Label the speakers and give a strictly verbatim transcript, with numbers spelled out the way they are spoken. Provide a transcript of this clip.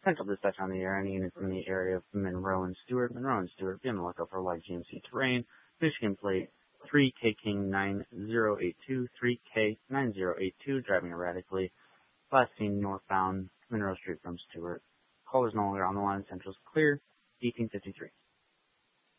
Speaker 1: Central dispatch on the air. Any units in the area of Monroe and Stewart. Monroe and Stewart, be on the lookout for light G M C terrain. Michigan plate three K King nine zero eight two, three K nine zero eight two, driving erratically. Last seen northbound Monroe Street from Stewart. Callers no longer on the line. Central's clear. eighteen fifty-three.